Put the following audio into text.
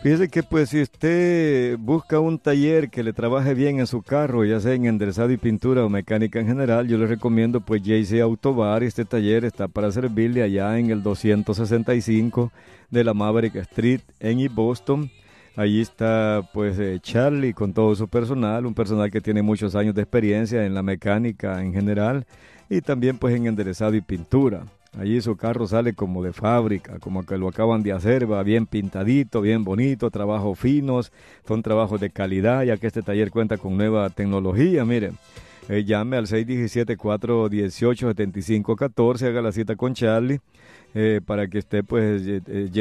Fíjese que pues si usted busca un taller que le trabaje bien en su carro, ya sea en enderezado y pintura o mecánica en general, yo le recomiendo pues JC Autobar. Este taller está para servirle allá en el 265 de la Maverick Street en East Boston. Allí está pues Charlie con todo su personal, un personal que tiene muchos años de experiencia en la mecánica en general y también pues en enderezado y pintura. Allí su carro sale como de fábrica, como que lo acaban de hacer, va bien pintadito, bien bonito, trabajos finos, son trabajos de calidad, ya que este taller cuenta con nueva tecnología, mire. Llame al 617-418-7514, haga la cita con Charlie para que esté pues